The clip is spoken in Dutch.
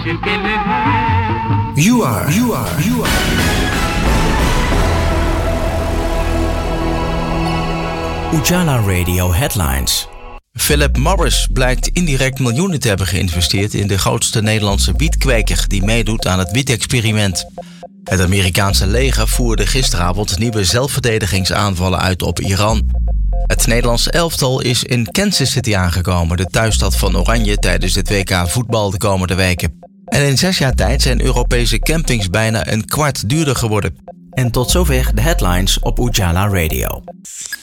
You are. Ujala Radio Headlines. Philip Morris blijkt indirect miljoenen te hebben geïnvesteerd in de grootste Nederlandse wietkweker die meedoet aan het wietexperiment. Het Amerikaanse leger voerde gisteravond nieuwe zelfverdedigingsaanvallen uit op Iran. Het Nederlandse elftal is in Kansas City aangekomen, de thuisstad van Oranje tijdens het WK voetbal de komende weken. En in 6 jaar tijd zijn Europese campings bijna een kwart duurder geworden. En tot zover de headlines op Ujala Radio.